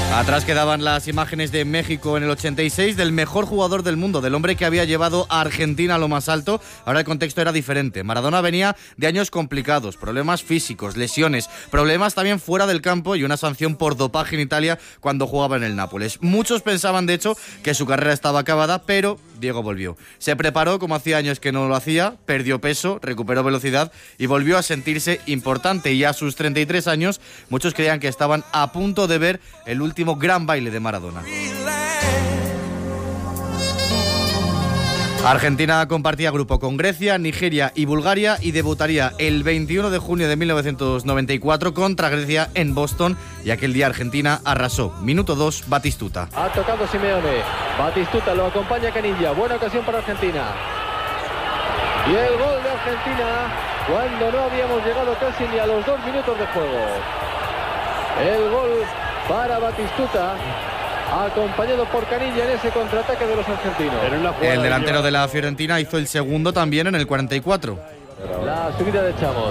Atrás quedaban las imágenes de México en el 86, del mejor jugador del mundo, del hombre que había llevado a Argentina a lo más alto. Ahora el contexto era diferente. Maradona venía de años complicados, problemas físicos, lesiones, problemas también fuera del campo y una sanción por dopaje en Italia cuando jugaba en el Nápoles. Muchos pensaban, de hecho, que su carrera estaba acabada, pero Diego volvió. Se preparó como hacía años que no lo hacía, perdió peso, recuperó velocidad y volvió a sentirse importante. Y a sus 33 años, muchos creían que estaban a punto de ver el último gran baile de Maradona. Argentina compartía grupo con Grecia, Nigeria y Bulgaria y debutaría el 21 de junio de 1994 contra Grecia en Boston, y aquel día Argentina arrasó. Minuto 2, Batistuta. Ha tocado Simeone, Batistuta lo acompaña Caniggia, buena ocasión para Argentina. Y el gol de Argentina cuando no habíamos llegado casi ni a los 2 minutos de juego. El gol para Batistuta, acompañado por Caniggia en ese contraataque de los argentinos. El delantero de la Fiorentina hizo el segundo también en el 44. La subida de Chamos.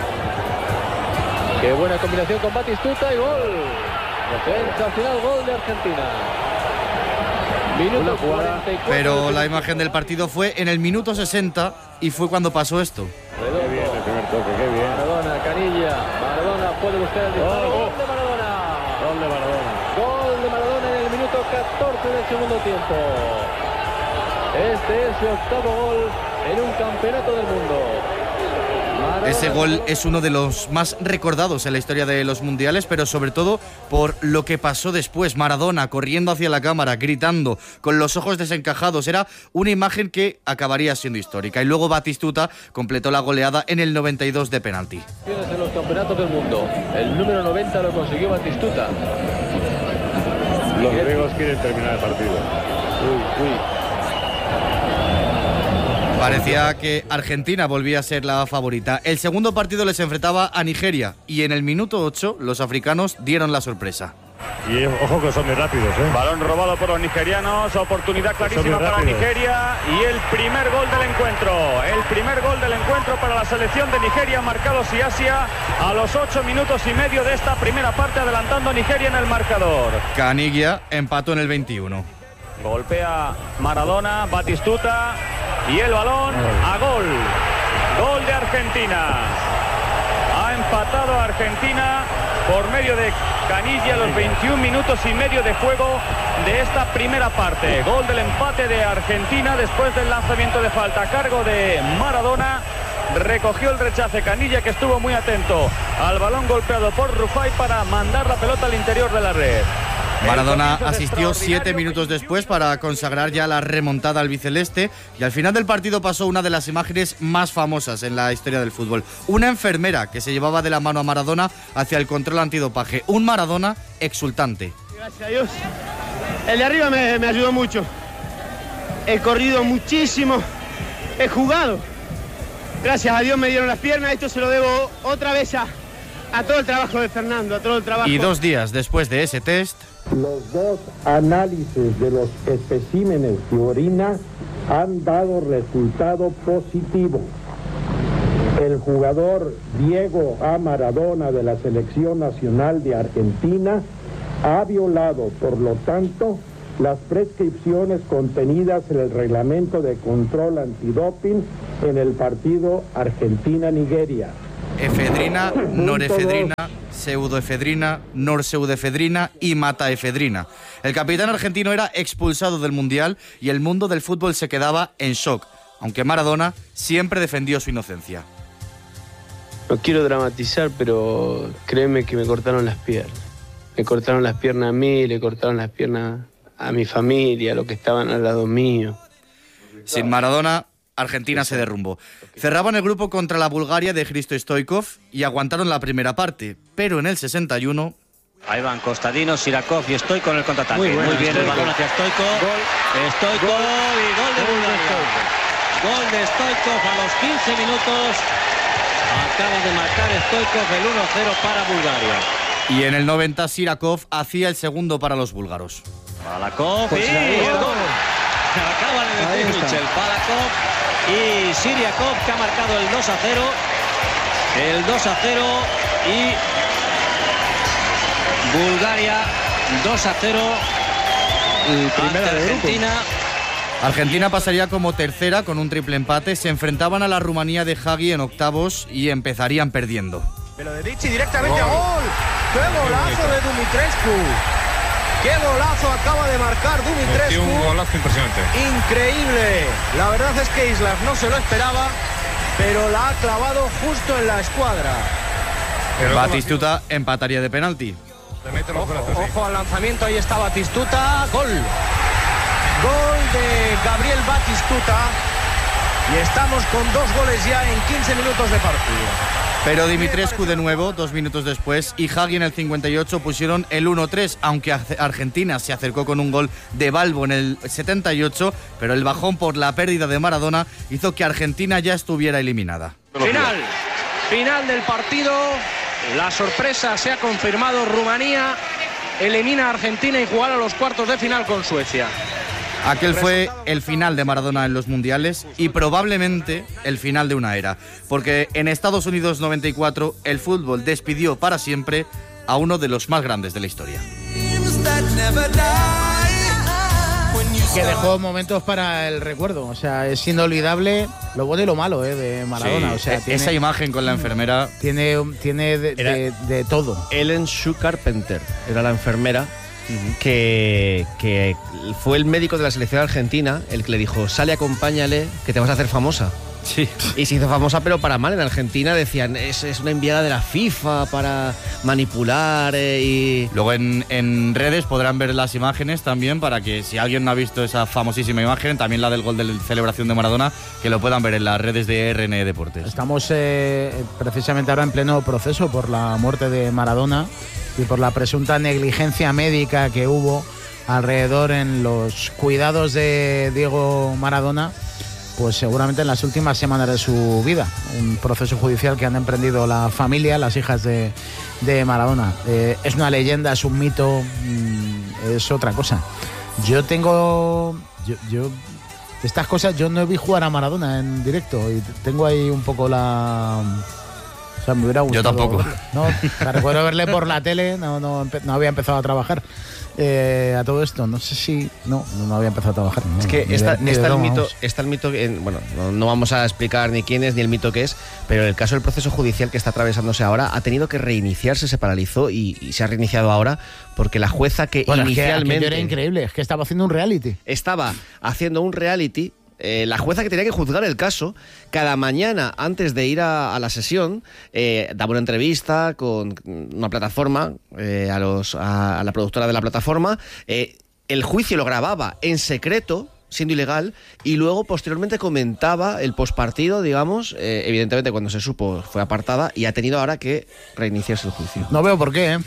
Qué buena combinación con Batistuta y gol. Sensacional gol de Argentina. Minuto 44. Pero la imagen del partido fue en el minuto 60 y fue cuando pasó esto. Qué bien el primer toque, qué bien. Maradona, Caniggia. Maradona puede buscar el disparo. Gol de Maradona. Gol de Maradona. Gol de Maradona en el minuto 14 del segundo tiempo. Este es su octavo gol en un campeonato del mundo. Maradona. Ese gol es uno de los más recordados en la historia de los mundiales, pero sobre todo por lo que pasó después. Maradona corriendo hacia la cámara, gritando, con los ojos desencajados. Era una imagen que acabaría siendo histórica. Y luego Batistuta completó la goleada en el 92 de penalti. En los campeonatos del mundo, el número 90 lo consiguió Batistuta. Los griegos quieren terminar el partido. Parecía que Argentina volvía a ser la favorita. El segundo partido les enfrentaba a Nigeria y en el minuto 8 los africanos dieron la sorpresa. Y ojo que son muy rápidos, ¿eh? Balón robado por los nigerianos, oportunidad clarísima para Nigeria y el primer gol del encuentro. El primer gol del encuentro para la selección de Nigeria, marcado Siasia a los 8 minutos y medio de esta primera parte, adelantando Nigeria en el marcador. Caniggia empató en el 21. Golpea Maradona, Batistuta y el balón a gol. Gol de Argentina. Ha empatado Argentina por medio de Caniggia a los 21 minutos y medio de juego de esta primera parte. Gol del empate de Argentina después del lanzamiento de falta a cargo de Maradona. Recogió el rechace Caniggia, que estuvo muy atento al balón golpeado por Rufai para mandar la pelota al interior de la red. Maradona asistió 7 minutos después para consagrar ya la remontada albiceleste, y al final del partido pasó una de las imágenes más famosas en la historia del fútbol. Una enfermera que se llevaba de la mano a Maradona hacia el control antidopaje. Un Maradona exultante. Gracias a Dios. El de arriba me ayudó mucho. He corrido muchísimo. He jugado. Gracias a Dios me dieron las piernas. Esto se lo debo otra vez a todo el trabajo de Fernando, a todo el trabajo. Y 2 días después de ese test, los 2 análisis de los especímenes de orina han dado resultado positivo. El jugador Diego A. Maradona de la Selección Nacional de Argentina ha violado, por lo tanto, las prescripciones contenidas en el reglamento de control antidoping en el partido Argentina-Nigeria. efedrina, norefedrina, pseudoefedrina, norpseudoefedrina y mataefedrina. El capitán argentino era expulsado del Mundial y el mundo del fútbol se quedaba en shock, aunque Maradona siempre defendió su inocencia. No quiero dramatizar, pero créeme que me cortaron las piernas. Me cortaron las piernas a mí, le cortaron las piernas a mi familia, a los que estaban al lado mío. Sin Maradona, Argentina se derrumbó. Cerraban el grupo contra la Bulgaria de Hristo Stoichkov y aguantaron la primera parte, pero en el 61... Ahí van Kostadinov, Sirakov y Stoichkov en el contraataque. Muy bien el balón hacia Stoichkov. Stoichkov y gol de Bulgaria. Gol de Stoichkov a los 15 minutos. Acaba de marcar Stoichkov el 1-0 para Bulgaria. Y en el 90 Sirakov hacía el segundo para los búlgaros. Balakov y el gol. Acaban de decir Michel. Balakov y Sirakov, que ha marcado el 2-0. El 2-0 y Bulgaria 2-0 Primera ante de grupo. Argentina. Argentina pasaría como tercera con un triple empate. Se enfrentaban a la Rumanía de Hagi en octavos y empezarían perdiendo. Velodedici directamente a gol. ¡Qué golazo de Dumitrescu! ¡Qué golazo acaba de marcar Dumitrescu! Un golazo impresionante. Increíble. La verdad es que Islas no se lo esperaba, pero la ha clavado justo en la escuadra. Batistuta empataría de penalti. Ojo al lanzamiento, ahí está Batistuta. Gol. Gol de Gabriel Batistuta. Y estamos con 2 goles ya en 15 minutos de partido. Pero Dimitrescu de nuevo, 2 minutos después, y Hagi en el 58 pusieron el 1-3, aunque Argentina se acercó con un gol de Balbo en el 78, pero el bajón por la pérdida de Maradona hizo que Argentina ya estuviera eliminada. Final del partido. La sorpresa se ha confirmado. Rumanía elimina a Argentina y jugará a los cuartos de final con Suecia. Aquel fue el final de Maradona en los mundiales y probablemente el final de una era, porque en Estados Unidos 94 el fútbol despidió para siempre a uno de los más grandes de la historia. Que dejó momentos para el recuerdo, o sea, es inolvidable lo bueno y lo malo de Maradona. Sí, o sea, esa imagen con la enfermera tiene de todo. Ellen Sue Carpenter era la enfermera. Que fue el médico de la selección argentina el que le dijo: sale, acompáñale, que te vas a hacer famosa. Sí. Y se hizo famosa, pero para mal. En Argentina decían: es una enviada de la FIFA para manipular y... Luego en redes podrán ver las imágenes también, para que si alguien no ha visto esa famosísima imagen, también la del gol de celebración de Maradona, que lo puedan ver en las redes de RN Deportes. Estamos precisamente ahora en pleno proceso por la muerte de Maradona y por la presunta negligencia médica que hubo alrededor en los cuidados de Diego Maradona, pues seguramente en las últimas semanas de su vida. Un proceso judicial que han emprendido la familia, las hijas de Maradona. Es una leyenda, es un mito, es otra cosa. Yo estas cosas, yo no vi jugar a Maradona en directo y tengo ahí un poco la... O sea, me hubiera gustado. Yo tampoco. No, recuerdo verle por la tele, no había empezado a trabajar. A todo esto, no sé si... No había empezado a trabajar. Es que está el mito, bueno, no vamos a explicar ni quién es ni el mito que es, pero el caso del proceso judicial que está atravesándose ahora ha tenido que reiniciarse, se paralizó y se ha reiniciado ahora porque la jueza que inicialmente... Es que era increíble, es que estaba haciendo un reality. Estaba haciendo un reality. La jueza que tenía que juzgar el caso, cada mañana antes de ir a la sesión, daba una entrevista con una plataforma, a la productora de la plataforma. El juicio lo grababa en secreto, siendo ilegal, y luego posteriormente comentaba el pospartido, digamos. Evidentemente cuando se supo fue apartada y ha tenido ahora que reiniciarse el juicio. No veo por qué,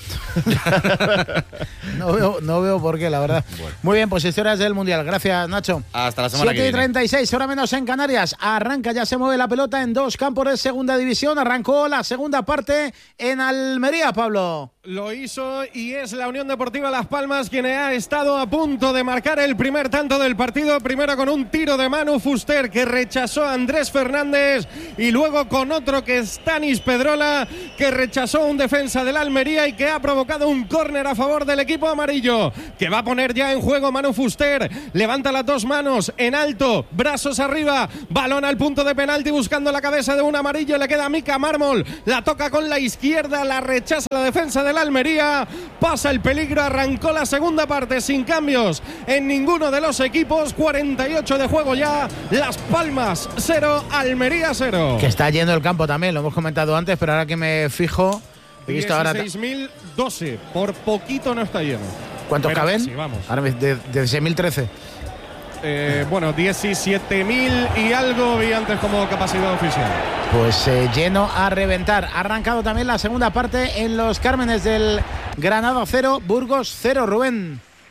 no veo por qué, la verdad. Bueno. Muy bien, pues historias del Mundial. Gracias, Nacho. Hasta la semana que viene. 7:36, hora menos en Canarias. Arranca, ya se mueve la pelota en 2 campos de segunda división. Arrancó la segunda parte en Almería, Pablo. Lo hizo y es la Unión Deportiva Las Palmas quien ha estado a punto de marcar el primer tanto del partido. Primero con un tiro de Manu Fuster que rechazó a Andrés Fernández y luego con otro que es Tanis Pedrola que rechazó un defensa del Almería y que ha provocado un córner a favor del equipo amarillo, que va a poner ya en juego Manu Fuster. Levanta las 2 manos en alto, brazos arriba, balón al punto de penalti buscando la cabeza de un amarillo. Le queda a Mika Mármol, la toca con la izquierda, la rechaza la defensa del Almería, pasa el peligro. Arrancó la segunda parte sin cambios en ninguno de los equipos. 48 de juego ya. Las Palmas 0, Almería 0. Que está yendo el campo también, lo hemos comentado antes, pero ahora que me fijo, he visto ahora 16.012, por poquito no está lleno. ¿Cuántos pero caben? Sí, vamos. Ahora 16.013. Bueno, 17.000 y algo vi antes como capacidad oficial. Pues lleno a reventar. Ha arrancado también la segunda parte en los Cármenes del Granada 0, Burgos 0, Rubén.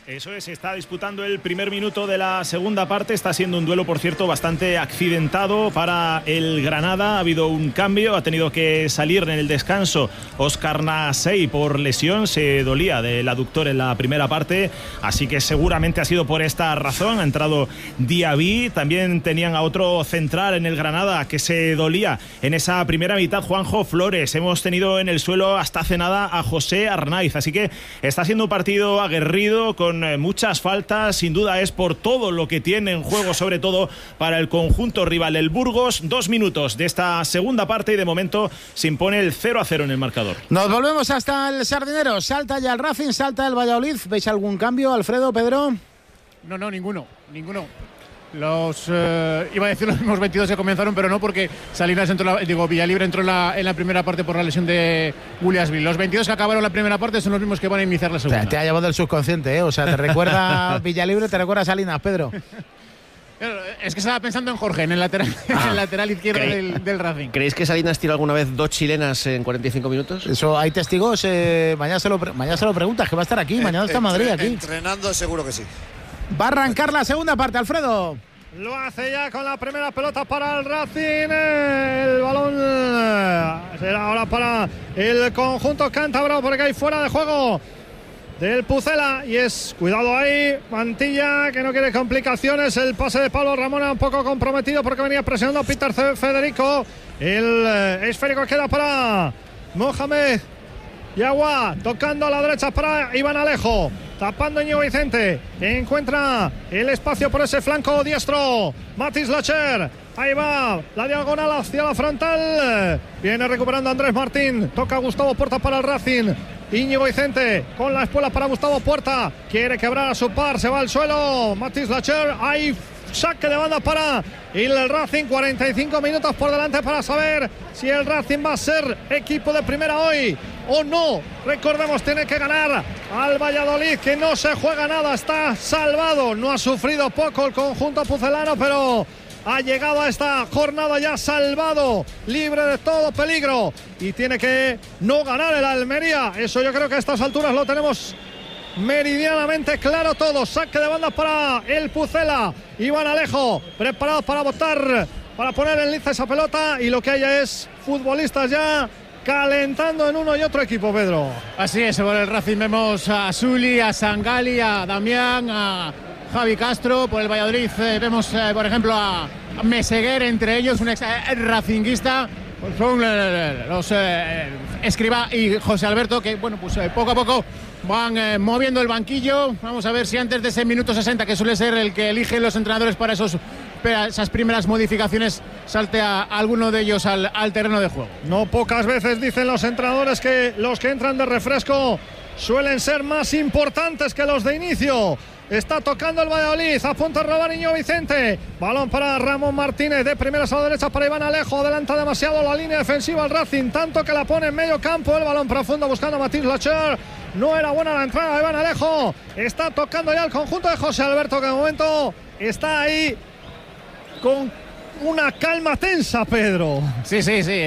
Eso es, está disputando el primer minuto de la segunda parte. Está siendo un duelo, por cierto, bastante accidentado para el Granada. Ha habido un cambio, ha tenido que salir en el descanso Óscar Nasey por lesión. Se dolía del aductor en la primera parte, así que seguramente ha sido por esta razón. Ha entrado Diaby. También tenían a otro central en el Granada que se dolía en esa primera mitad, Juanjo Flores. Hemos tenido en el suelo hasta hace nada a José Arnaiz, así que está siendo un partido aguerrido con muchas faltas. Sin duda es por todo lo que tiene en juego, sobre todo para el conjunto rival, el Burgos. 2 minutos de esta segunda parte y de momento se impone el 0-0 en el marcador. Nos volvemos hasta el Sardinero. Salta ya el Racing, salta el Valladolid. ¿Veis algún cambio, Alfredo, Pedro? No, ninguno. Iba a decir los mismos 22 que comenzaron, pero no, porque Salinas Villalibre entró en la primera parte por la lesión de Williamsville. Los 22 que acabaron la primera parte son los mismos que van a iniciar la segunda. Te ha llevado del subconsciente, ¿eh? O sea, te recuerda Villalibre, te recuerda Salinas, Pedro. Es que estaba pensando en Jorge, en el lateral, en el lateral izquierdo del Racing. ¿Creéis que Salinas tiró alguna vez 2 chilenas en 45 minutos? Eso, hay testigos. Mañana se lo preguntas, que va a estar aquí. Mañana está en Madrid, aquí. Entrenando seguro que sí. Va a arrancar la segunda parte, Alfredo. Lo hace ya con la primera pelota para el Racing. El balón será ahora para el conjunto cántabro, porque hay fuera de juego del Pucela. Y es, cuidado ahí, Mantilla, que no quiere complicaciones. El pase de Pablo Ramona un poco comprometido porque venía presionando Peter Federico. El esférico queda para Mohamed Yagua, tocando a la derecha para Iván Alejo, tapando Íñigo Vicente, que encuentra el espacio por ese flanco diestro. Matis Lacher, ahí va la diagonal hacia la frontal, viene recuperando Andrés Martín, toca Gustavo Puerta para el Racing. Íñigo Vicente con la espuela para Gustavo Puerta, quiere quebrar a su par, se va al suelo Matis Lacher, ahí saque de banda para el Racing. 45 minutos por delante para saber si el Racing va a ser equipo de primera hoy o no. Recordemos, tiene que ganar al Valladolid, que no se juega nada, está salvado. No ha sufrido poco el conjunto pucelano, pero ha llegado a esta jornada ya salvado, libre de todo peligro, y tiene que no ganar el Almería. Eso yo creo que a estas alturas lo tenemos meridianamente claro todo. Saque de banda para el Pucela. Iván Alejo preparado para botar, para poner en liza esa pelota, y lo que haya es futbolistas ya calentando en uno y otro equipo, Pedro. Así es, por el Racing vemos a Zuli, a Sangali, a Damián, a Javi Castro. Por el Valladolid vemos, por ejemplo, a Meseguer, entre ellos un ex racinguista. Son los Escribá y José Alberto, que bueno, pues poco a poco van moviendo el banquillo. Vamos a ver si antes de ese minuto 60, que suele ser el que eligen los entrenadores para esas primeras modificaciones, salte a alguno de ellos al terreno de juego. No pocas veces dicen los entrenadores que los que entran de refresco suelen ser más importantes que los de inicio. Está tocando el Valladolid, a punto de robar Íñigo Vicente. Balón para Ramón Martínez, de primeras a la derecha para Iván Alejo. Adelanta demasiado la línea defensiva al Racing, tanto que la pone en medio campo. El balón profundo buscando a Matis Lacher. No era buena la entrada de Iván Alejo. Está tocando ya el conjunto de José Alberto, que de momento está ahí con una calma tensa, Pedro. Sí,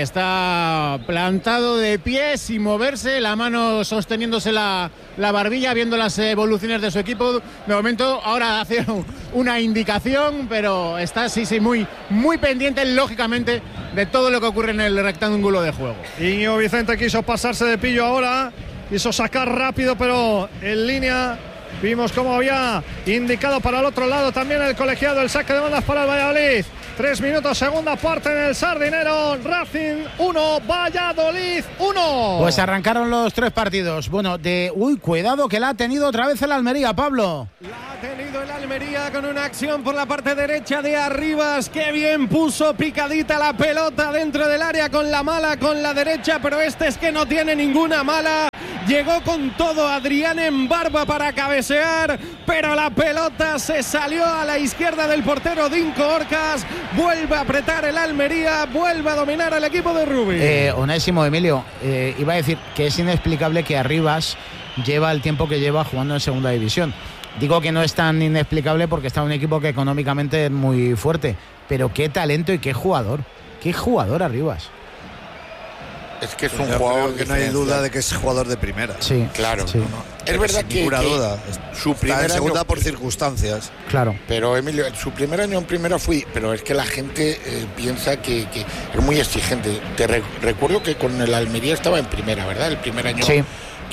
está plantado de pie sin moverse, la mano sosteniéndose la barbilla, viendo las evoluciones de su equipo. De momento ahora hace una indicación, pero está muy pendiente, lógicamente, de todo lo que ocurre en el rectángulo de juego. Íñigo Vicente quiso pasarse de pillo ahora, quiso sacar rápido, pero en línea vimos cómo había indicado para el otro lado también el colegiado. El saque de bandas para el Valladolid. 3 minutos, segunda parte en el Sardinero. Racing 1, Valladolid 1. Pues arrancaron los 3 partidos. Bueno, cuidado que la ha tenido otra vez el Almería, Pablo. La ha tenido el Almería con una acción por la parte derecha de Arribas. Qué bien puso picadita la pelota dentro del área con la mala, con la derecha, pero este es que no tiene ninguna mala. Llegó con todo Adrián en barba para cabecear, pero la pelota se salió a la izquierda del portero Dinko Orcas. Vuelve a apretar el Almería, vuelve a dominar al equipo de Rubí. Onésimo, Emilio, iba a decir que es inexplicable que Arribas lleva el tiempo que lleva jugando en segunda división. Digo que no es tan inexplicable porque está un equipo que económicamente es muy fuerte, pero qué talento y qué jugador Arribas. Es que es un jugador que no hay duda de que es jugador de primera. Sí, claro. sí. Es verdad que ninguna duda. Su primer en segunda año, por circunstancias. Claro. Pero Emilio, su primer año en primera pero es que la gente piensa que es muy exigente. Te recuerdo que con el Almería estaba en primera, ¿verdad? El primer año. Sí.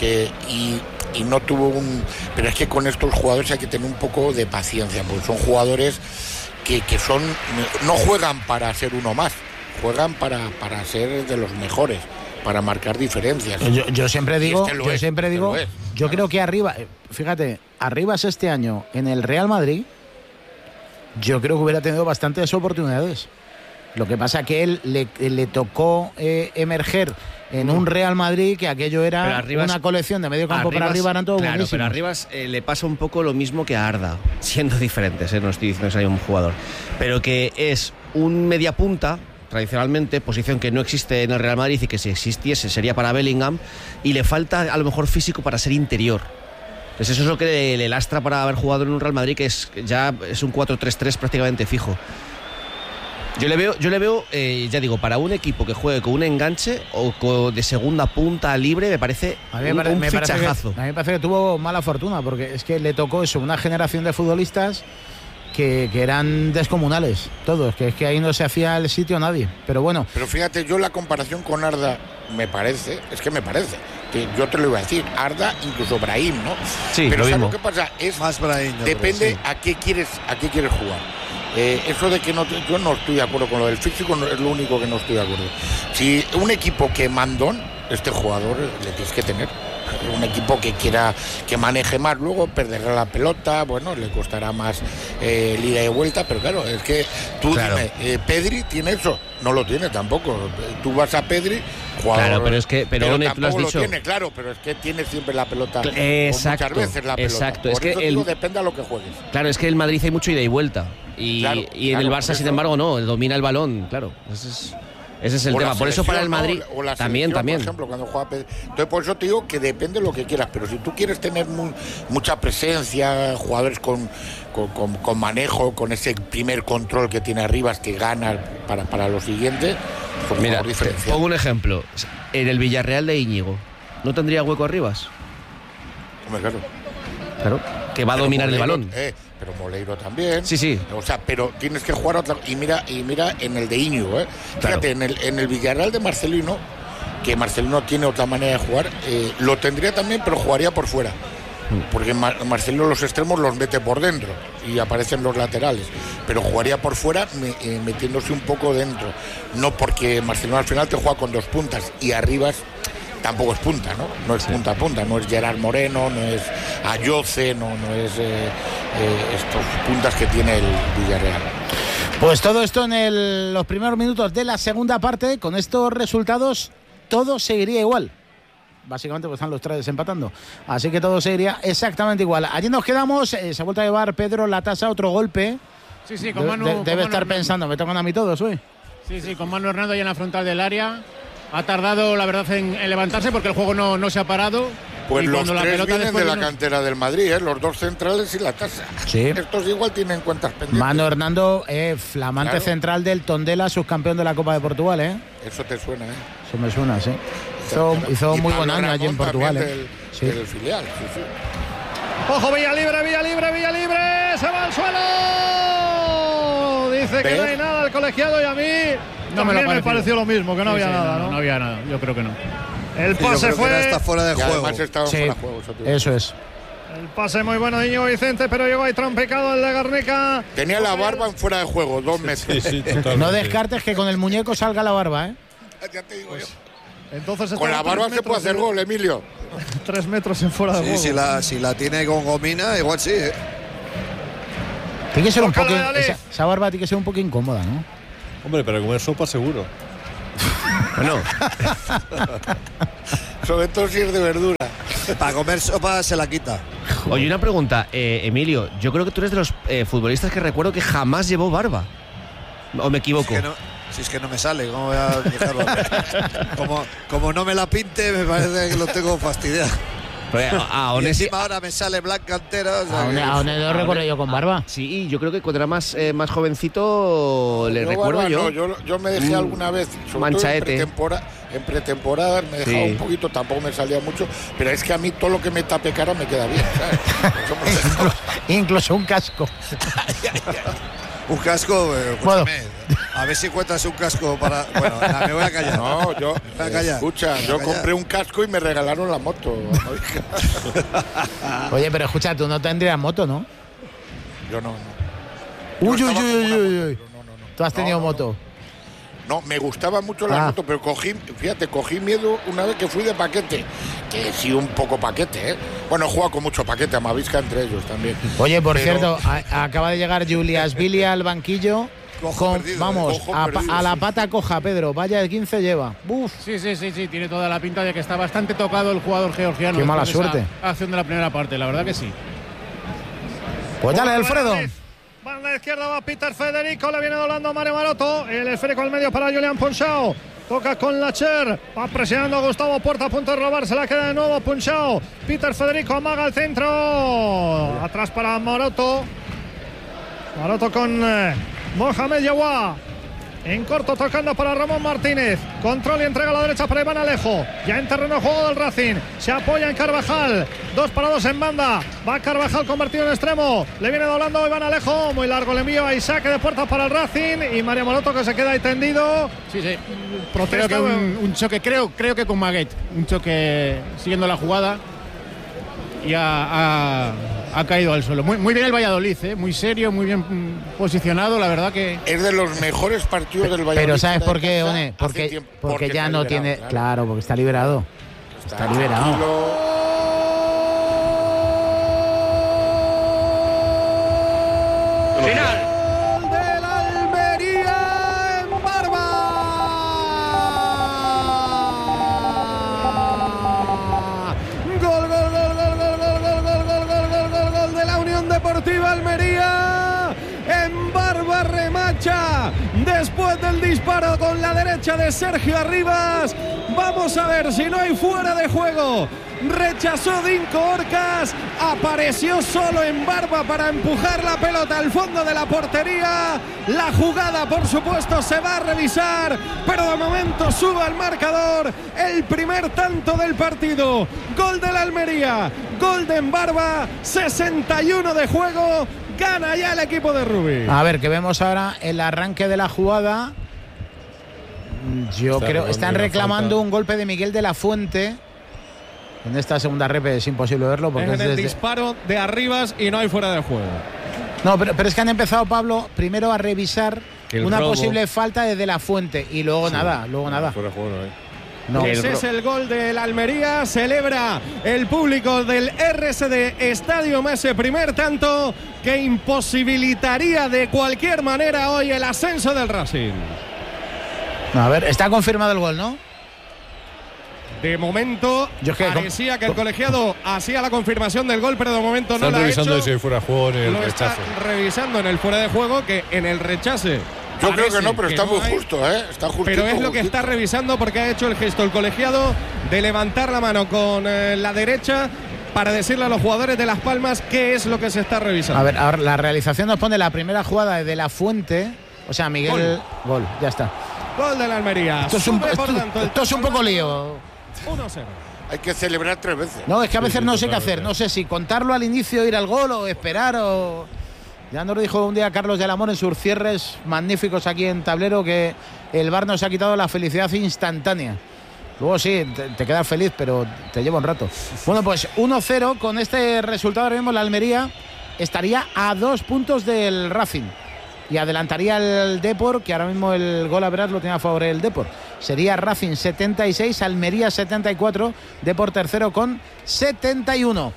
Y no tuvo pero es que con estos jugadores hay que tener un poco de paciencia, porque son jugadores que no juegan para ser uno más, juegan para ser de los mejores, para marcar diferencias. Yo siempre digo, yo claro. creo que Arribas este año en el Real Madrid, yo creo que hubiera tenido bastantes oportunidades. Lo que pasa que él le tocó emerger en un Real Madrid que aquello era una colección de medio campo para arriba, eran todos buenísimos. Pero a Arribas le pasa un poco lo mismo que a Arda, siendo diferentes, no estoy diciendo que sea un jugador, pero que es un mediapunta, tradicionalmente, posición que no existe en el Real Madrid y que si existiese sería para Bellingham, y le falta a lo mejor físico para ser interior. Pues eso es lo que le lastra para haber jugado en un Real Madrid que es un 4-3-3 prácticamente fijo. Yo le veo, ya digo, para un equipo que juegue con un enganche o de segunda punta libre, me parece un fichajazo. A mí me parece que tuvo mala fortuna, porque es que le tocó una generación de futbolistas que eran descomunales, todos, que es que ahí no se hacía el sitio a nadie. Pero bueno. Pero fíjate, yo la comparación con Arda me parece, que yo te lo iba a decir, Arda, incluso Brahim, ¿no? Sí, pero lo ¿sabes mismo. lo que pasa? Es más Brahim, depende sí. a qué quieres jugar. Eso de que yo no estoy de acuerdo con lo del físico, es lo único que no estoy de acuerdo. Si un equipo que mandón, este jugador le tienes que tener. Un equipo que maneje más, luego perderá la pelota, bueno, le costará más ida y vuelta, pero claro, es que tú dime, Pedri tiene eso, no lo tiene tampoco. Tú vas a Pedri, jugador, claro, pero tampoco lo has dicho. tiene, claro, pero es que tiene siempre la pelota, exacto, muchas veces la pelota. Exacto, Por eso digo, depende a lo que juegues. Claro, es que el Madrid hay mucho ida y vuelta y en el Barça, sin embargo, no, domina el balón, claro. Ese es el tema. Por eso para el Madrid también. Por ejemplo, cuando juega Pedri. Entonces, por eso te digo que depende de lo que quieras. Pero si tú quieres tener mucha presencia, jugadores con manejo, con ese primer control que tiene Arribas, que gana para lo siguiente, pues mira, pongo un ejemplo. En el Villarreal de Íñigo, ¿no tendría hueco Arribas? Hombre, claro, que va a dominar el balón. Pero Moleiro también. Sí. O sea, pero tienes que jugar otra. Y mira en el de Íñigo, Claro. Fíjate, en el Villarreal de Marcelino, que Marcelino tiene otra manera de jugar, lo tendría también, pero jugaría por fuera. Porque Marcelino los extremos los mete por dentro y aparecen los laterales. Pero jugaría por fuera metiéndose un poco dentro. No porque Marcelino al final te juega con dos puntas y Arribas tampoco es punta, ¿no? No es punta a punta, no es Gerard Moreno, no es Ayoce, no es estos puntas que tiene el Villarreal. Pues todo esto en los primeros minutos de la segunda parte. Con estos resultados todo seguiría igual. Básicamente pues están los tres empatando. Así que todo seguiría exactamente igual. Allí nos quedamos. Se ha vuelto a llevar Pedro la tasa, otro golpe. Sí, con Manu. Debe estar pensando, me tocan a mí todos hoy. Sí, con Manu Hernando ahí en la frontal del área. Ha tardado, la verdad, en levantarse porque el juego no se ha parado. Pues y los la tres pelota vienen de la cantera del Madrid, los dos centrales y la tasa. Sí. Estos igual tienen cuentas pendientes. Manu Hernando, flamante central del Tondela, subcampeón de la Copa de Portugal, Eso te suena, Eso me suena, sí. Hizo muy buen año allí en Portugal, del filial, sí. Ojo, Villa libre, se va al suelo. Dice que no hay nada al colegiado y a mí me pareció lo mismo, que no había nada, ¿no? No había nada, yo creo que no. El pase fue. Está fuera de juego. Además estaba fuera de juego. Eso es. El pase muy bueno de Íñigo Vicente, pero llegó ahí trompicado el de Garnica. Tenía la barba en fuera de juego, 2 metros. Sí, totalmente. No descartes que con el muñeco salga la barba, Ya te digo yo. Entonces con la barba se puede hacer gol, Emilio. 3 metros en fuera de juego. Si la tiene con gomina, igual sí. Tiene que ser un poco. Esa barba tiene que ser un poco incómoda, ¿no? Hombre, pero comer sopa seguro. Bueno. Sobre todo si es de verdura. Para comer sopa se la quita. Oye, una pregunta, Emilio. Yo creo que tú eres de los futbolistas que recuerdo que jamás llevó barba. ¿O me equivoco? Si es que no me sale, ¿cómo voy a dejarlo? Como no me la pinte, me parece que lo tengo fastidiado. A Y Onesi, encima ahora me sale blanca entera. O sea A One lo recuerdo yo con barba. sí, yo creo que cuando era más jovencito le Yo, recuerdo barba, yo. no, yo me dejé alguna vez, sobre manchaete. todo en pretemporada me dejaba un poquito, tampoco me salía mucho, pero es que a mí todo lo que me tape cara me queda bien, ¿sabes? Incluso un casco. un casco, escúchame, a ver si encuentras un casco para. Bueno, me voy a callar. No, yo. Me voy a callar. Escucha, yo compré un casco y me regalaron la moto. Oye, pero escucha, tú no tendrías moto, ¿no? Yo no. Uy. Tú has tenido moto. No, me gustaba mucho la moto, pero cogí miedo una vez que fui de paquete, que sí un poco paquete, ¿eh? Bueno, he jugado con mucho paquete, a Mavisca entre ellos también. Oye, por cierto, acaba de llegar Julias Billy al banquillo. Vamos, a la pata coja, Pedro. Vaya de 15 lleva. Uf. Sí. Tiene toda la pinta de que está bastante tocado el jugador georgiano. Qué mala suerte. Acción de la primera parte, la verdad que sí. Pues dale, Alfredo. Banda izquierda va Peter Federico, le viene doblando a Mario Maroto. El esférico al medio para Julián Punchao. Toca con Lacher, va presionando a Gustavo Puerta, a punto de robar, se la queda de nuevo Punchao. Peter Federico amaga al centro. Atrás para Maroto. Maroto con Mohamed Yawa. En corto tocando para Ramón Martínez. Control y entrega a la derecha para Iván Alejo. Ya en terreno de juego del Racing. Se apoya en Carvajal. 2 para 2 en banda. Va Carvajal convertido en extremo. Le viene doblando Iván Alejo. Muy largo el envío. Ahí saque de puerta para el Racing. Y Mario Maroto que se queda ahí tendido. Sí. Creo que un choque, creo que con Maguet. Un choque siguiendo la jugada. Y ha caído al suelo. Muy bien el Valladolid, muy serio, muy bien posicionado, la verdad que... Es de los mejores partidos del Valladolid. Pero ¿sabes por qué, One? Porque ya no tiene... Claro, porque está liberado. Está liberado. Final. Gol del Almería en Barba. Gol de la Unión Deportiva Almería. En Barba remacha después del disparo con la derecha de Sergio Arribas. Vamos a ver si no hay fuera de juego. Rechazó Dinko Orcas, apareció solo en Barba para empujar la pelota al fondo de la portería. La jugada, por supuesto, se va a revisar, pero de momento sube al marcador el primer tanto del partido. Gol de la Almería, gol de Barba, 61 de juego, gana ya el equipo de Rubí. A ver, que vemos ahora el arranque de la jugada. Yo creo que están reclamando un golpe de Miguel de la Fuente. En esta segunda rep es imposible verlo porque es en el disparo de Arribas y no hay fuera de juego. No, pero es que han empezado, Pablo, primero a revisar una robo. posible falta de la Fuente y luego nada. Fuera de juego no hay. No. Ese es el gol del Almería. Celebra el público del RSD Stadium ese primer tanto que imposibilitaría de cualquier manera hoy el ascenso del Racing. A ver, está confirmado el gol, ¿no? De momento parecía que el colegiado hacía la confirmación del gol, pero de momento no lo ha hecho. Están revisando si fuera de juego en el Lo está rechazo. revisando en el fuera de juego, que en el rechace. Yo creo que no, pero está no muy hay. justo, ¿eh? Está justito. Pero es lo que está revisando porque ha hecho el gesto el colegiado de levantar la mano con la derecha para decirle a los jugadores de Las Palmas qué es lo que se está revisando. A ver, ahora la realización nos pone la primera jugada de la Fuente. O sea, Miguel. Gol, ya está. Gol de la Almería. Esto es un poco lío. 1-0. Hay que celebrar 3 veces. No, es que a veces no sé qué hacer. No sé si contarlo al inicio, ir al gol o esperar o... Ya nos dijo un día Carlos del Amor en sus cierres magníficos aquí en Tablero que el VAR nos ha quitado la felicidad instantánea. Luego sí, te quedas feliz, pero te lleva un rato. Bueno, pues 1-0 con este resultado. Ahora mismo la Almería estaría a 2 puntos del Racing y adelantaría el Depor, que ahora mismo el gol a veras lo tiene a favor el Depor. Sería Racing 76, Almería 74, Depor tercero con 71.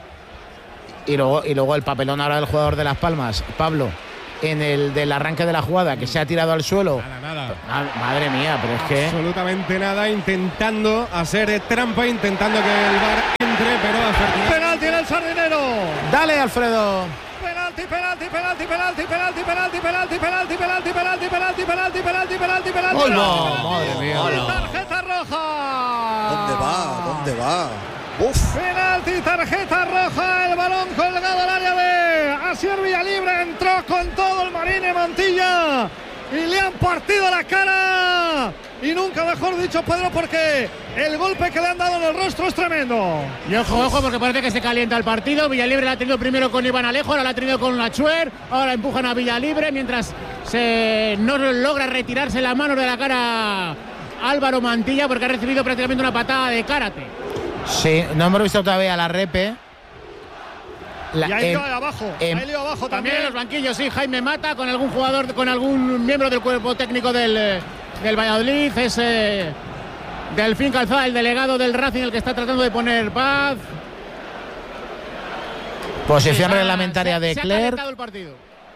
Y luego el papelón ahora del jugador de Las Palmas, Pablo, en el del arranque de la jugada, que se ha tirado al suelo. Nada. Madre mía, pero es que... Absolutamente nada, intentando hacer trampa, intentando que el VAR entre, pero afortunadamente... ¡Penalti en el Sardinero! Dale, Alfredo. Tarjeta roja. ¿Dónde va? Penalti, tarjeta roja, el balón colgado al área de Asier Villalibre, entró con todo el Marine Montilla y le han partido la cara. Y nunca mejor dicho, Pedro, porque el golpe que le han dado en el rostro es tremendo. Y ojo, porque parece que se calienta el partido. Villalibre la ha tenido primero con Iván Alejo, ahora la ha tenido con Lachuer, ahora empujan a Villalibre mientras no logra retirarse la mano de la cara Álvaro Mantilla, porque ha recibido prácticamente una patada de karate. Sí, no hemos visto todavía la repe. Y hay lío abajo, también en los banquillos, sí, Jaime Mata con algún jugador, con algún miembro del cuerpo técnico del Valladolid. Es Delfín Calzada, el delegado del Racing, el que está tratando de poner paz. Posición reglamentaria de Clerc. El partido.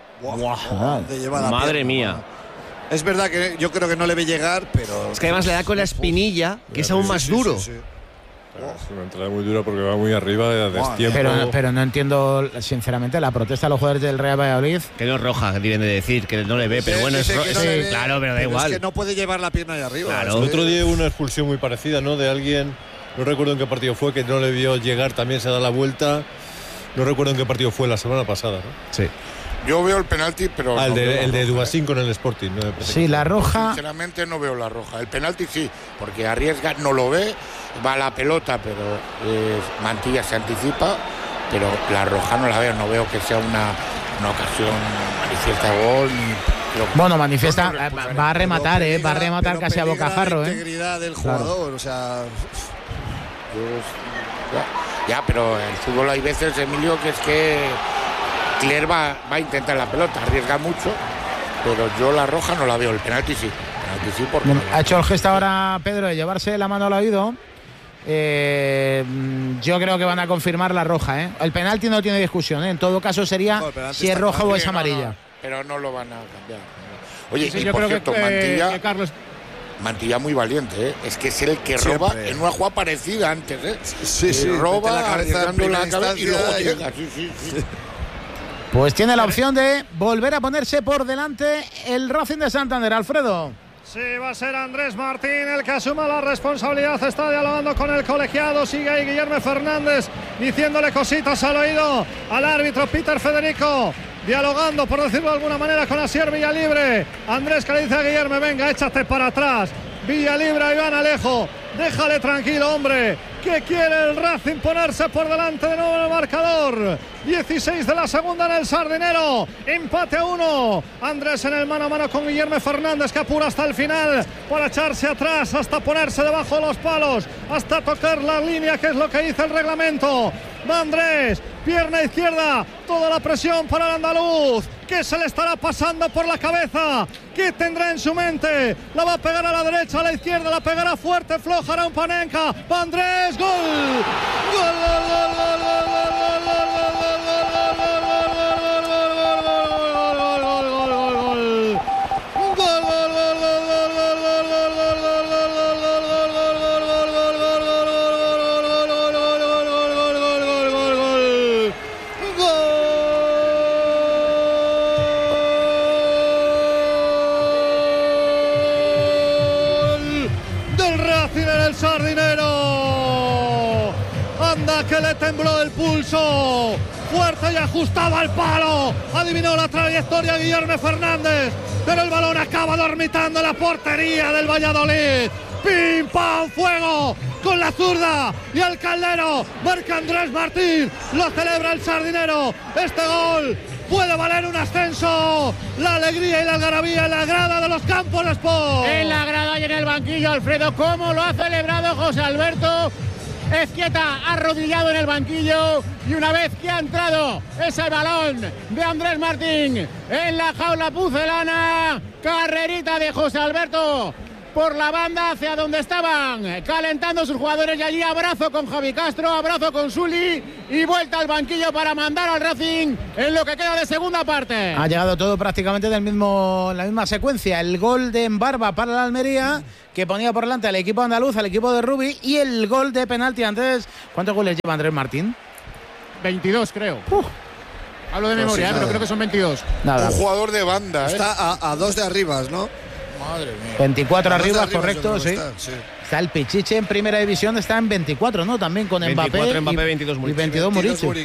Madre mía. Es verdad que yo creo que no le ve llegar, pero... Es que además le da con la espinilla, que es aún más duro. Sí. Es una entrada muy dura porque va muy arriba de destiempo. Pero no entiendo, sinceramente, la protesta de los jugadores del Real Valladolid. Que no es roja, que deben de decir, que no le ve, pero bueno, es roja. Sí, claro, pero da igual. Es que no puede llevar la pierna ahí arriba. Claro. El otro día hubo una expulsión muy parecida, ¿no? De alguien, no recuerdo en qué partido fue, que no le vio llegar, también se da la vuelta. No recuerdo en qué partido fue, la semana pasada, ¿no? Sí. Yo veo el penalti, pero... el de Dubasín con el Sporting. ¿No? Sí, la roja... Sinceramente no veo la roja. El penalti sí, porque arriesga, no lo ve, va a la pelota, pero Mantilla se anticipa, pero la roja no la veo. No veo que sea una ocasión manifiesta de gol. Bueno, manifiesta, va a rematar, va a rematar casi a bocajarro. La integridad del jugador, o sea... Ya, pero en el fútbol hay veces, Emilio, que es que... Clerc va a intentar la pelota, arriesga mucho, pero yo la roja no la veo, el penalti sí. Porque bueno, ha hecho el gesto ahora Pedro de llevarse la mano al oído. Yo creo que van a confirmar la roja. El penalti no tiene discusión. En todo caso sería si es roja o es amarilla. No, pero no lo van a cambiar. Oye, sí, y yo por creo cierto, que Carlos... Mantilla muy valiente, Es que es el que roba en una jugada parecida antes, Sí, roba la cabeza arriesgando la cabeza y luego llega. Sí. Pues tiene la opción de volver a ponerse por delante el Racing de Santander, Alfredo. Sí, va a ser Andrés Martín el que asuma la responsabilidad. Está dialogando con el colegiado. Sigue ahí Guillermo Fernández diciéndole cositas al oído al árbitro Peter Federico. Dialogando, por decirlo de alguna manera, con Asier Villalibre. Andrés que le dice a Guillermo, venga, échate para atrás. Villalibre a Iván Alejo. Déjale tranquilo, hombre. ¿Qué quiere el Racing? Ponerse por delante de nuevo en el marcador. 16 de la segunda en el Sardinero. Empate a 1. Andrés en el mano a mano con Guillermo Fernández, que apura hasta el final para echarse atrás, hasta ponerse debajo de los palos, hasta tocar la línea, que es lo que dice el reglamento. Va Andrés, pierna izquierda, toda la presión para el andaluz. ¿Qué se le estará pasando por la cabeza? ¿Qué tendrá en su mente? La va a pegar a la derecha, a la izquierda, la pegará fuerte, floja, hará un Panenka. Va Andrés, gol. Gol, gol, gol, gol, gol, gol, gol, Sardinero. Anda que le tembló el pulso. Fuerte y ajustado al palo. Adivinó la trayectoria Guillermo Fernández, pero el balón acaba dormitando en la portería del Valladolid. ¡Pim, pam, fuego! Con la zurda y el Caldero. Marca Andrés Martín. Lo celebra el Sardinero. Este gol puede valer un ascenso. La alegría y la algarabía en la grada de los Campos Sport. En la grada y en el banquillo, Alfredo, ¿cómo lo ha celebrado José Alberto Ezquieta? Arrodillado en el banquillo, y una vez que ha entrado ese balón de Andrés Martín en la jaula pucelana, carrerita de José Alberto por la banda hacia donde estaban calentando sus jugadores, y allí abrazo con Javi Castro, abrazo con Sully y vuelta al banquillo para mandar al Racing en lo que queda de segunda parte. Ha llegado todo prácticamente en la misma secuencia. El gol de Embarba para la Almería, que ponía por delante al equipo andaluz, al equipo de Rubi, y el gol de penalti antes. ¿Cuántos goles lleva Andrés Martín? 22, creo. Hablo de memoria, pero creo que son 22. Nada. Un jugador de banda. Está a 2 de arriba, ¿no? Madre mía. 24 arriba, correcto, sí. está el Pichichi en primera división, está en 24, ¿no? También con 24 Mbappé, 22 y 22 Muriqui. Sí.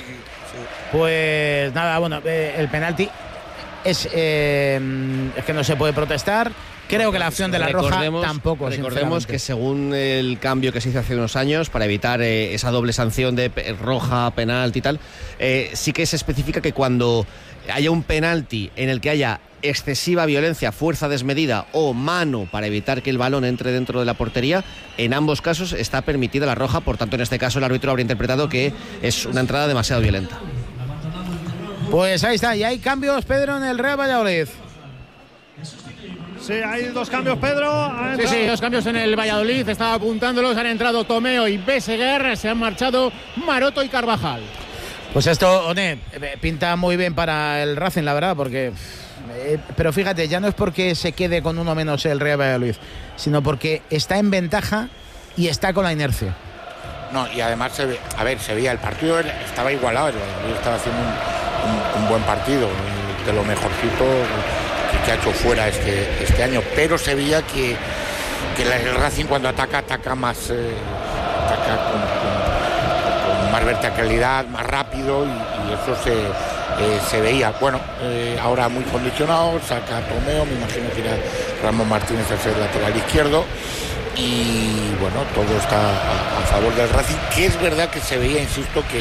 Pues nada, bueno, el penalti es que no se puede protestar. Creo que la acción de la roja tampoco. Recordemos que según el cambio que se hizo hace unos años para evitar esa doble sanción de roja, penalti y tal, sí que se especifica que cuando haya un penalti en el que haya excesiva violencia, fuerza desmedida o mano para evitar que el balón entre dentro de la portería, en ambos casos está permitida la roja. Por tanto, en este caso el árbitro habría interpretado que es una entrada demasiado violenta. Pues ahí está, y hay cambios, Pedro, en el Real Valladolid. Sí, hay 2 cambios, Pedro. Sí, 2 cambios en el Valladolid. Estaba apuntándolos. Han entrado Tomeo y Beseguer. Se han marchado Maroto y Carvajal. Pues esto, One, pinta muy bien para el Racing, la verdad, porque... pero fíjate, ya no es porque se quede con uno menos el Real Valladolid, sino porque está en ventaja y está con la inercia. No, y además se veía el partido, estaba igualado, el Valladolid estaba haciendo un buen partido, de lo mejorcito que ha hecho fuera este año, pero se veía que el Racing cuando ataca más, ataca con más verticalidad, más rápido, y eso se veía. Bueno, ahora muy condicionado, saca a Tomeo, me imagino que irá Ramón Martínez a ser lateral izquierdo, y bueno, todo está a favor del Racing, que es verdad que se veía, insisto, que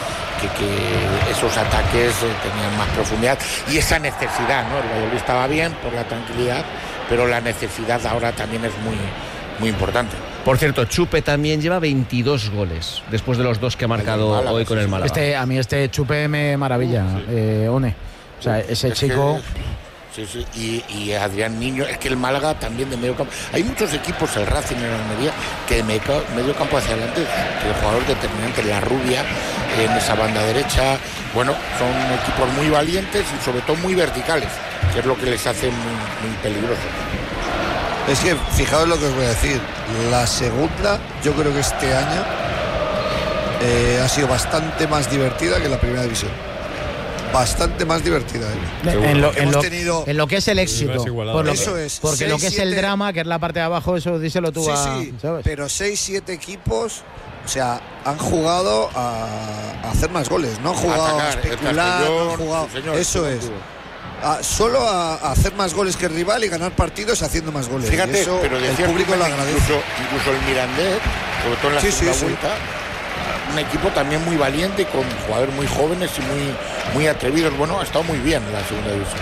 esos ataques tenían más profundidad y esa necesidad, ¿no? El Valladolid estaba bien por la tranquilidad, pero la necesidad ahora también es muy, muy importante. Por cierto, Chupe también lleva 22 goles después de los 2 que ha marcado hoy con el Málaga. A mí este Chupe me maravilla, One. O sea, ese chico... Sí, y Adrián Niño, es que el Málaga también de medio campo. Hay muchos equipos, el Racing en Almería, que de medio campo hacia adelante, que el jugador determinante, la Rubia, en esa banda derecha, bueno, son equipos muy valientes y sobre todo muy verticales, que es lo que les hace muy peligrosos. Es que, fijaos lo que os voy a decir, la segunda, yo creo que este año ha sido bastante más divertida que la primera división. Bastante más divertida. En lo que es el éxito. Porque lo que es el drama, que es la parte de abajo, eso díselo tú ¿sabes? Pero 6-7 equipos, o sea, han jugado a hacer más goles, no han jugado a especular, no han jugado, eso es. Solo a hacer más goles que el rival y ganar partidos haciendo más goles. Fíjate, eso, pero el público lo agradece. Incluso el Mirandés, sobre todo en la segunda vuelta. Un equipo también muy valiente, con jugadores muy jóvenes y muy atrevidos. Bueno, ha estado muy bien en la segunda división.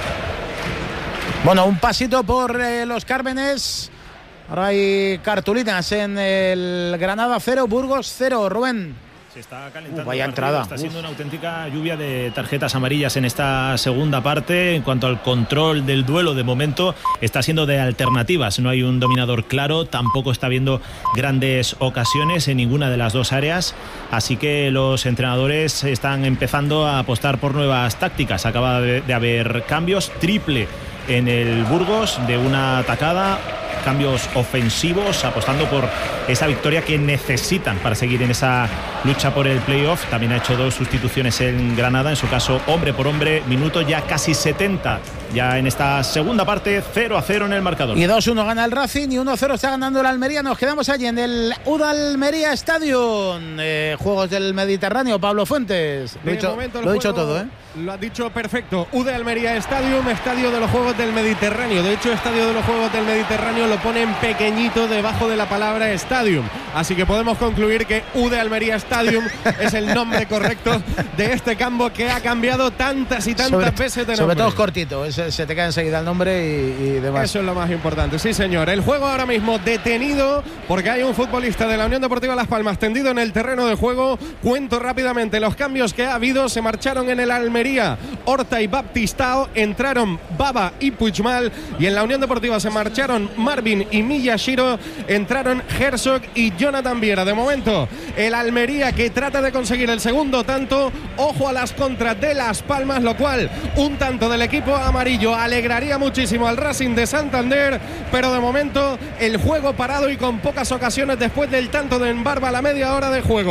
Bueno, un pasito por los Cármenes. Ahora hay cartulinas en el Granada 0, Burgos 0. Rubén. Se está calentando. Vaya entrada. Está siendo una auténtica lluvia de tarjetas amarillas en esta segunda parte. En cuanto al control del duelo, de momento está siendo de alternativas. No hay un dominador claro, tampoco está habiendo grandes ocasiones en ninguna de las dos áreas. Así que los entrenadores están empezando a apostar por nuevas tácticas. Acaba de haber cambios, triple en el Burgos de una atacada. Cambios ofensivos, apostando por esa victoria que necesitan para seguir en esa lucha por el playoff. También ha hecho 2 sustituciones en Granada, en su caso hombre por hombre, minuto ya casi 70, ya en esta segunda parte, 0-0 en el marcador. Y 2-1 gana el Racing y 1-0 está ganando el Almería. Nos quedamos allí en el UDA Almería Stadium, Juegos del Mediterráneo. Pablo Fuentes, lo he dicho todo, ¿eh? Lo has dicho perfecto. UDA Almería Stadium, estadio de los Juegos del Mediterráneo. De hecho, estadio de los Juegos del Mediterráneo lo ponen pequeñito debajo de la palabra Stadium. Así que podemos concluir que UDA Almería Stadium es el nombre correcto de este campo que ha cambiado tantas y tantas veces de nombre. Sobre todo es cortito, se te cae enseguida el nombre y demás. Eso es lo más importante, sí señor. El juego ahora mismo detenido porque hay un futbolista de la Unión Deportiva Las Palmas tendido en el terreno de juego. Cuento rápidamente los cambios que ha habido. Se marcharon en el Almería Horta y Baptistao, entraron Baba y Puigmal, y en la Unión Deportiva se marcharon Marvin y Miyashiro, entraron Herzog y Jonathan Viera. De momento el Almería, que trata de conseguir el segundo tanto, ojo a las contras de Las Palmas, lo cual un tanto del equipo amarillo alegraría muchísimo al Racing de Santander, pero de momento el juego parado y con pocas ocasiones después del tanto de Embarba a la media hora de juego.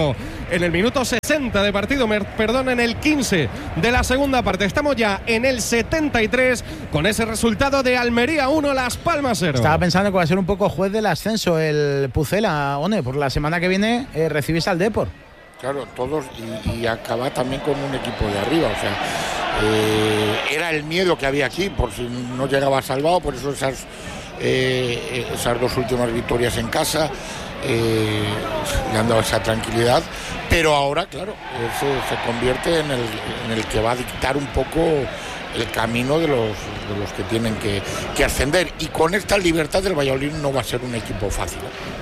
en el minuto 60 de partido, en el 15 de la segunda parte. Estamos ya en el 73 con ese resultado de Almería 1, Las Palmas 0. Estaba pensando que va a ser un poco juez del ascenso el Pucela, One, por la semana que viene recibís al Depor. Claro, todos, y acaba también con un equipo de arriba, o sea, era el miedo que había aquí, por si no llegaba salvado, por eso esas 2 últimas victorias en casa le han dado esa tranquilidad, pero ahora, claro, se convierte en el que va a dictar un poco el camino de los que tienen que ascender, y con esta libertad del Valladolid no va a ser un equipo fácil.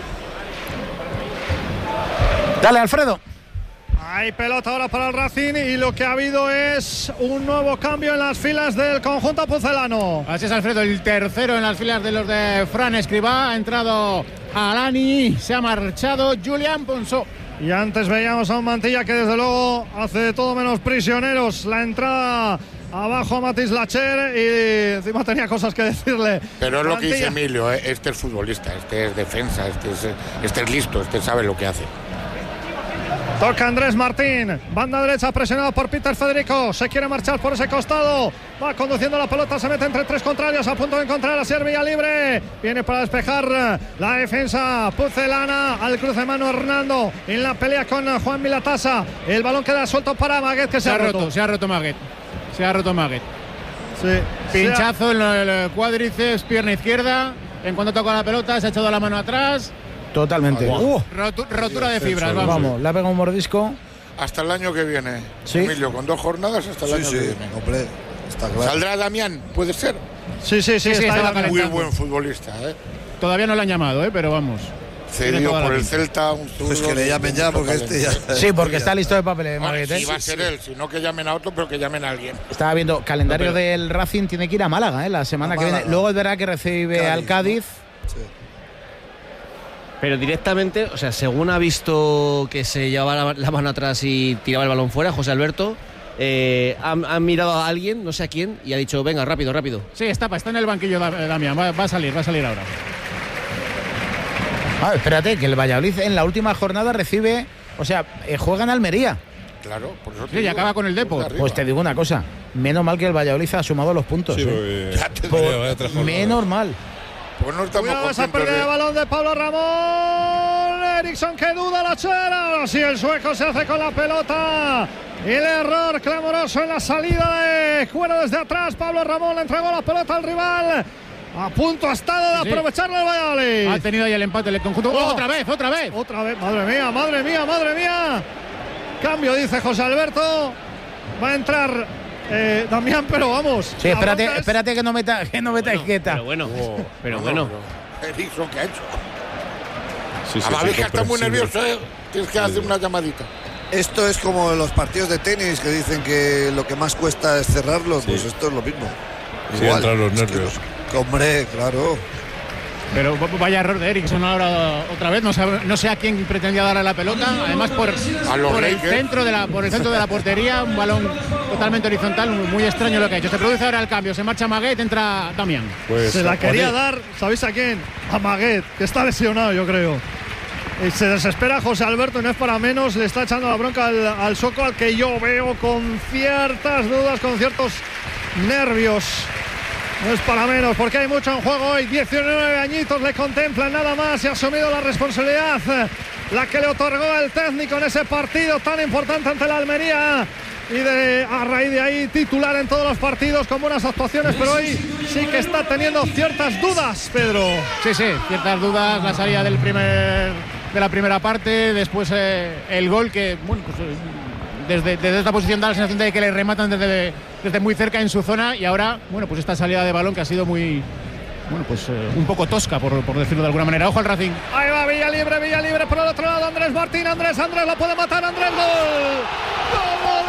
Dale, Alfredo. Hay pelota ahora para el Racing y lo que ha habido es un nuevo cambio en las filas del conjunto pucelano. Así es, Alfredo, el tercero en las filas de los de Fran Escribá. Ha entrado Alani, se ha marchado Julián Ponsó. Y antes veíamos a un Mantilla que desde luego hace de todo menos prisioneros. La entrada abajo a Matis Lacher y encima tenía cosas que decirle. Pero es lo que dice Emilio, este es futbolista, este es defensa, este es listo, este sabe lo que hace. Toca Andrés Martín, banda derecha presionado por Peter Federico, se quiere marchar por ese costado, va conduciendo la pelota, se mete entre 3 contrarios, a punto de encontrar a Servilla libre, viene para despejar la defensa pucelana, al cruce de mano Hernando, en la pelea con Juan Milatasa, el balón queda suelto para Maguet, que se ha roto. Se ha roto Maguet. Sí, pinchazo en el cuádriceps, pierna izquierda, en cuanto toca la pelota se ha echado la mano atrás. Totalmente. Rotura de fibras, vamos. Le ha pegado un mordisco. Hasta el año que viene, ¿sí? Emilio, con 2 jornadas hasta el año que viene. Hombre, está claro. ¿Saldrá Damián? ¿Puede ser? Sí, está muy buen futbolista. Todavía no lo han llamado, pero vamos. Cedido por el Celta. Pues que le llamen ya, porque este ya. Sí, porque está listo de papeles, Marguet. Si va a ser él, si no que llamen a otro, pero que llamen a alguien. Estaba viendo, calendario del Racing, tiene que ir a Málaga, la semana que viene. Luego es verdad que recibe al Cádiz. Sí. Pero directamente, o sea, según ha visto que se llevaba la mano atrás y tiraba el balón fuera, José Alberto, han mirado a alguien, no sé a quién, y ha dicho, venga, rápido. Sí, está en el banquillo Damián, va a salir ahora. Espérate, que el Valladolid en la última jornada recibe, juega en Almería. Claro, por eso y acaba con el Depor. Pues te digo una cosa, menos mal que el Valladolid ha sumado los puntos. Sí, menos mal. Pues no estamos contentos. Esa pérdida de balón de Pablo Ramón. Eriksson que duda la chera. Si el sueco se hace con la pelota. Y el error clamoroso en la salida de Cuero desde atrás. Pablo Ramón le entregó la pelota al rival. A punto ha estado de aprovecharlo el Valladolid. Ha tenido ahí el empate el conjunto. Otra vez. Madre mía. Cambio, dice José Alberto. Va a entrar Damián, pero vamos. Sí, espérate que no meta etiqueta. Pero bueno. Eriksson, ¿qué ha hecho? Sí, Amavica está muy nervioso, tienes que hacer una llamadita. Esto es como los partidos de tenis que dicen que lo que más cuesta es cerrarlos, pues esto es lo mismo. Sí, entran los nervios. Hombre, claro. Pero vaya error de Eriksson ahora otra vez, no sé a quién pretendía darle la pelota, además por el centro de la portería, un balón totalmente horizontal, muy extraño lo que ha hecho. Se produce ahora el cambio, se marcha Maguet, entra Damián. Pues se la quería dar, ¿sabéis a quién? A Maguet, que está lesionado, yo creo. Y se desespera José Alberto, no es para menos, le está echando la bronca al Soco, al que yo veo con ciertas dudas, con ciertos nervios. No es para menos, porque hay mucho en juego hoy. 19 añitos le contemplan nada más y ha asumido la responsabilidad, la que le otorgó el técnico en ese partido tan importante ante la Almería. Y a raíz de ahí titular en todos los partidos con buenas actuaciones, pero hoy sí que está teniendo ciertas dudas, Pedro. Sí, ciertas dudas, la salida de la primera parte, después el gol que, bueno, pues desde esta posición da la sensación de que le rematan desde muy cerca en su zona, y ahora, bueno, pues esta salida de balón que ha sido muy, bueno, pues un poco tosca, por decirlo de alguna manera. Ojo al Racing. Ahí va Villa libre por el otro lado, Andrés Martín, Andrés lo puede matar, Andrés, gol.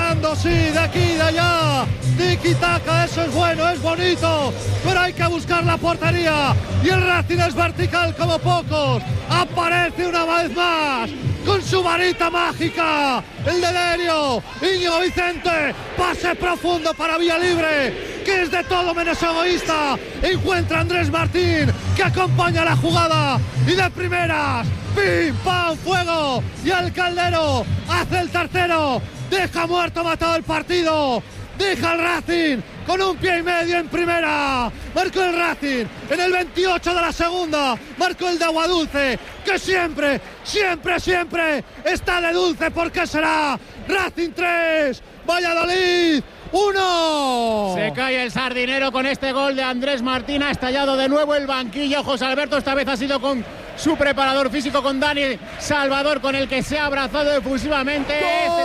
Tocando, sí, de aquí y de allá. Tiki-taka, eso es bueno, es bonito. Pero hay que buscar la portería. Y el Racing es vertical como pocos. Aparece una vez más con su varita mágica, el delirio, Íñigo Vicente, pase profundo para Villalibre, que es de todo menos egoísta, encuentra a Andrés Martín, que acompaña la jugada, y de primeras, pim, pam, fuego, y el Caldero hace el tercero, deja muerto, matado el partido, deja al Racing con un pie y medio en primera. Marcó el Racing en el 28 de la segunda. Marcó el de Aguadulce, que siempre, siempre, siempre está de dulce, porque será Racing 3, Valladolid 1. Se cae el Sardinero con este gol de Andrés Martín. Ha estallado de nuevo el banquillo. José Alberto esta vez ha sido con su preparador físico, con Dani Salvador, con el que se ha abrazado efusivamente.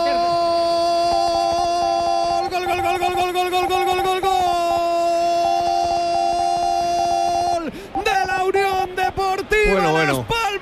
Gol, gol, gol, gol, gol, gol, gol, gol, gol, gol, gol de la Unión Deportiva Las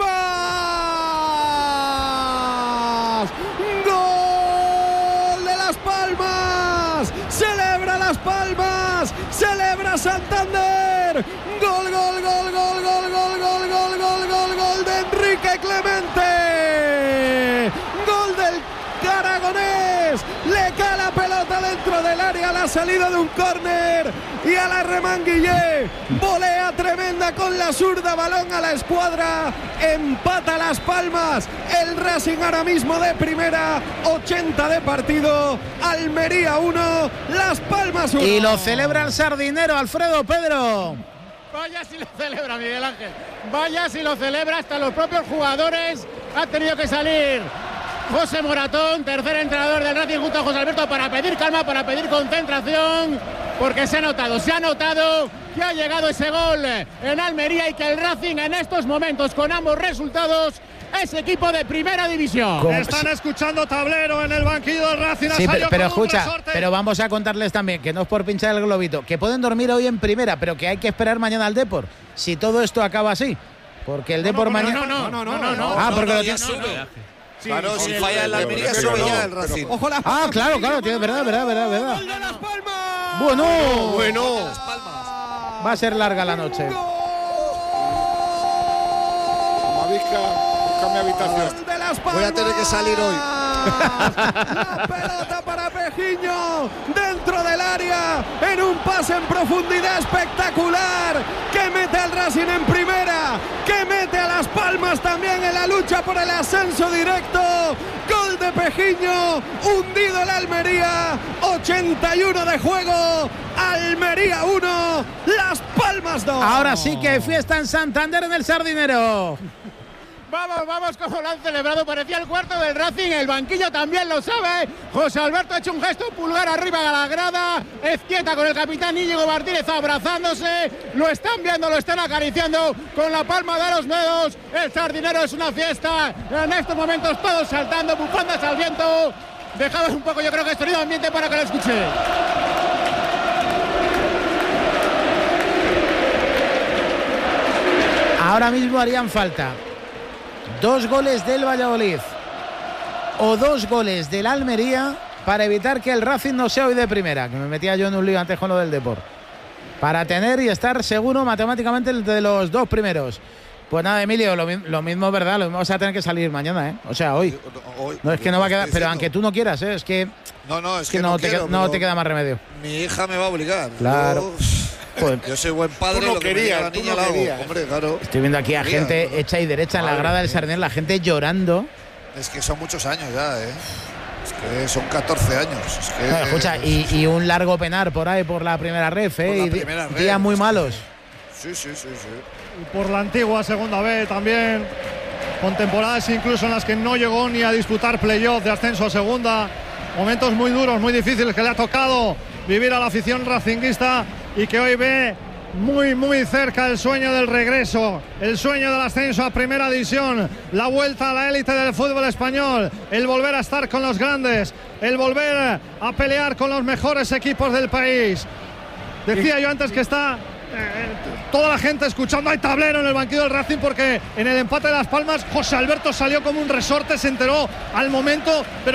Palmas. Gol de Las Palmas. Celebra Las Palmas. Celebra Santander. Gol, gol, gol, gol, gol, gol, gol, gol, gol, gol, gol de Enrique Clemente. Gol del aragonés, le cae la pelota dentro del área a la salida de un córner y a la Remanguillé, volea tremenda con la zurda, balón a la escuadra, empata Las Palmas, el Racing ahora mismo de primera, 80 de partido, Almería 1, Las Palmas 1. Y lo celebra el Sardinero, Alfredo Pedro. Vaya si lo celebra, Miguel Ángel, vaya si lo celebra, hasta los propios jugadores han tenido que salir. José Moratón, tercer entrenador del Racing junto a José Alberto, para pedir calma, para pedir concentración, porque se ha notado que ha llegado ese gol en Almería y que el Racing en estos momentos, con ambos resultados, es equipo de primera división. Están escuchando tablero en el banquillo del Racing. Sí, pero escucha, pero vamos a contarles también, que no es por pinchar el globito, que pueden dormir hoy en primera, pero que hay que esperar mañana al Depor, si todo esto acaba así. Porque el Depor mañana... No. Ah, porque lo tiene... Sí, claro, si falla el Almería, sube ya el Racing. Ojo, Las Palmas. Ah, claro, tiene verdad. ¡Gol de Las Palmas! Bueno. Las Palmas. Va a ser larga la noche. Mavisca, busca mi habitación. De Las Palmas. Voy a tener que salir hoy. La pelota para Pejiño dentro del área en un pase en profundidad espectacular que mete al Racing en primera, que mete a Las Palmas también en la lucha por el ascenso directo. Gol de Pejiño, hundido el Almería, 81 de juego, Almería 1, Las Palmas 2. Ahora sí que hay fiesta en Santander en el Sardinero. Vamos, como lo han celebrado, parecía el cuarto del Racing, el banquillo también lo sabe. José Alberto ha hecho un gesto, pulgar arriba a la grada, Ezquieta con el capitán Íñigo Martínez abrazándose, lo están viendo, lo están acariciando con la palma de los dedos. El Sardinero es una fiesta, en estos momentos todos saltando, bufandas al viento. Dejamos un poco, yo creo que es sonido ambiente para que lo escuche. Ahora mismo harían falta 2 goles del Valladolid o 2 goles del Almería para evitar que el Racing no sea hoy de primera, que me metía yo en un lío antes con lo del Depor, para tener y estar seguro matemáticamente de los 2 primeros. Pues nada, Emilio, lo mismo, ¿verdad? Lo mismo vas a tener que salir mañana, ¿eh? O sea, hoy. No es que no va a quedar, pero aunque tú no quieras, ¿eh? Es que es que no te queda más remedio. Mi hija me va a obligar. Claro. Yo soy buen padre, tú no querías, la niña la hago. Hombre, claro. Estoy viendo aquí a gente hecha y derecha en la grada del Sardinero, la gente llorando. Es que son muchos años ya, ¿eh? Es que son 14 años. Es que, no, escucha, y un largo penar por ahí por la primera ref, ¿eh? Y días muy malos. Sí. Y por la antigua segunda B también, con temporadas incluso en las que no llegó ni a disputar playoff de ascenso a segunda. Momentos muy duros, muy difíciles que le ha tocado vivir a la afición racinguista y que hoy ve muy cerca el sueño del regreso, el sueño del ascenso a primera división, la vuelta a la élite del fútbol español, el volver a estar con los grandes, el volver a pelear con los mejores equipos del país. Decía yo antes que está toda la gente escuchando, hay tablero en el banquillo del Racing, porque en el empate de Las Palmas José Alberto salió como un resorte, se enteró al momento, pero